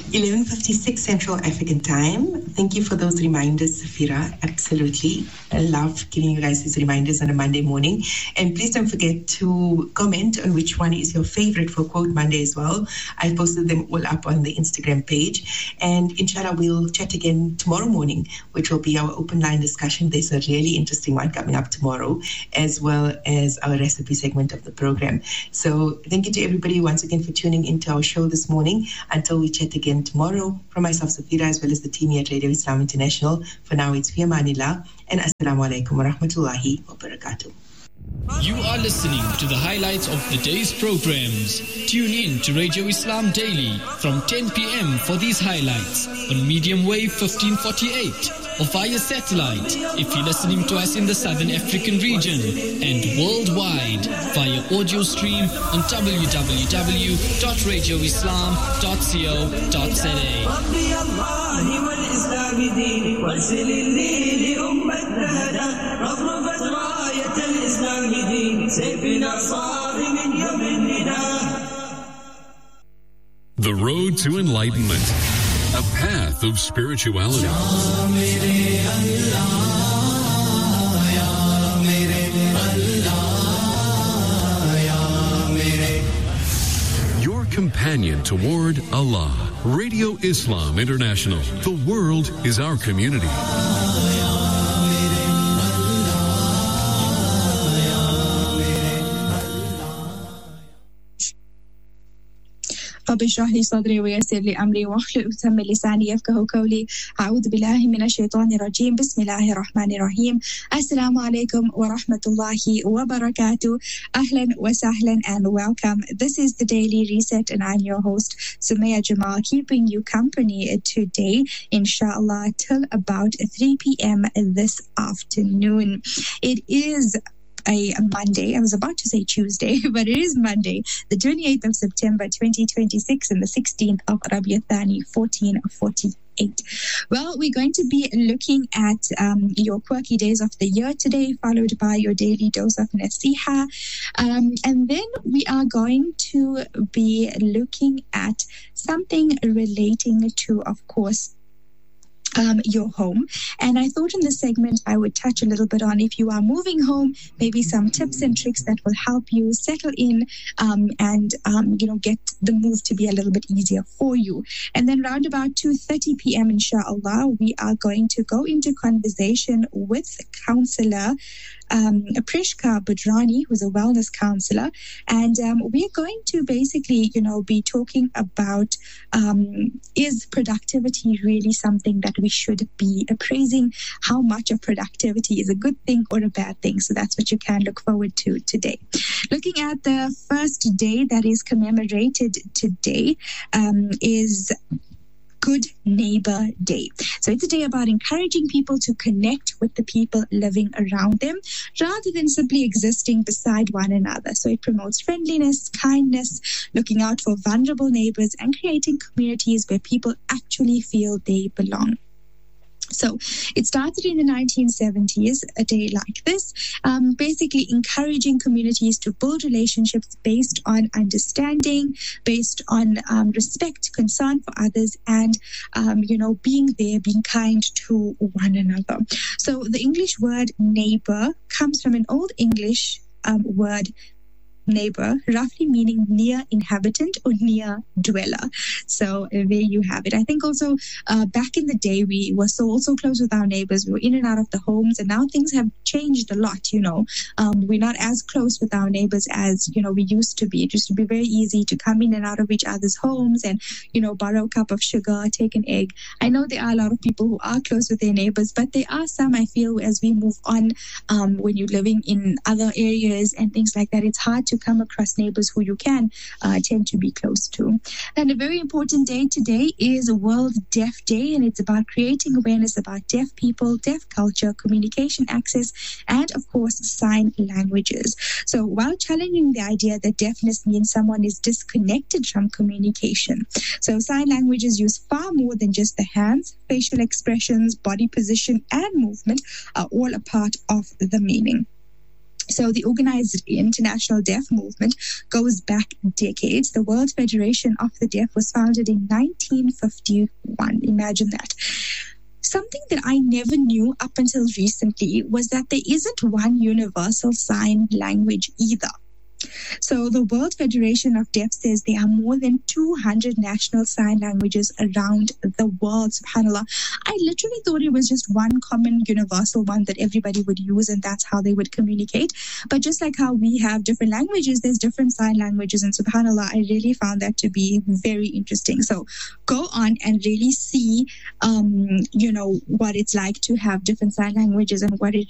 11:56 Central African Time. Thank you for those reminders, Safira. Absolutely. I love giving you guys these reminders on a Monday morning. And please don't forget to comment on which one is your favorite for Quote Monday as well. I've posted them all up on the Instagram page. And inshallah, we'll chat again tomorrow morning, which will be our open line discussion. There's a really interesting one coming up tomorrow, as well as our recipe segment of the program. So thank you to everybody once again for tuning into our show this morning. Until we chat again tomorrow, from myself, Safira, as well as the team here at Radio Islam International. For now, it's Fi Amanillah, and Assalamu alaikum wa rahmatullahi wa barakatuh. You are listening to the highlights of the day's programs. Tune in to Radio Islam Daily from 10 p.m. for these highlights on medium wave 1548 or via satellite if you're listening to us in the Southern African region, and worldwide via audio stream on www.radioislam.co.za. The road to enlightenment, a path of spirituality. Your companion toward Allah. Radio Islam International. The world is our community. رب اشرح لي صدري ويسر لي أمري واحلل عقدة من لساني يفقهوا قولي. أعوذ بالله من الشيطان الرجيم. بسم الله الرحمن الرحيم. السلام عليكم ورحمة الله وبركاته. أهلا وسهلا and welcome. This is the Daily Reset and I'm your host Sumaya Jamal, keeping you company today, inshallah, till about 3 p.m. this afternoon. It is a Monday. I was about to say Tuesday, but it is Monday, the 28th of September 2026 and the 16th of Rabiul Thani 1448. Well, we're going to be looking at your quirky days of the year today, followed by your daily dose of nasiha. And then we are going to be looking at something relating to, of course, your home. And I thought in this segment I would touch a little bit on, if you are moving home, maybe some tips and tricks that will help you settle in and get the move to be a little bit easier for you. And then around about 2:30 p.m. inshallah, we are going to go into conversation with counselor Prishka Budrani, who's a wellness counselor, and we're going to basically, be talking about is productivity really something that we should be appraising? How much of productivity is a good thing or a bad thing? So that's what you can look forward to today. Looking at the first day that is commemorated today is Good Neighbor Day. So it's a day about encouraging people to connect with the people living around them rather than simply existing beside one another. So it promotes friendliness, kindness, looking out for vulnerable neighbors, and creating communities where people actually feel they belong. So it started in the 1970s, a day like this, basically encouraging communities to build relationships based on understanding, based on respect, concern for others, and, being there, being kind to one another. So the English word neighbor comes from an Old English word, neighbor, roughly meaning near inhabitant or near dweller. So there you have it. I think also back in the day, we were so close with our neighbors. We were in and out of the homes, and now things have changed a lot, We're not as close with our neighbors as, we used to be. It used to be very easy to come in and out of each other's homes and, borrow a cup of sugar, take an egg. I know there are a lot of people who are close with their neighbors, but there are some, I feel, as we move on, when you're living in other areas and things like that, it's hard to come across neighbors who you can tend to be close to. And a very important day today is World Deaf Day, and it's about creating awareness about deaf people, deaf culture, communication access, and of course sign languages. So while challenging the idea that deafness means someone is disconnected from communication, so sign languages use far more than just the hands. Facial expressions, body position, and movement are all a part of the meaning. So the organized international deaf movement goes back decades. The World Federation of the Deaf was founded in 1951. Imagine that. Something that I never knew up until recently was that there isn't one universal sign language either. So the World Federation of Deaf says there are more than 200 national sign languages around the world. SubhanAllah. I literally thought it was just one common universal one that everybody would use and that's how they would communicate. But just like how we have different languages, there's different sign languages. And SubhanAllah, I really found that to be very interesting. So go on and really see, what it's like to have different sign languages and what it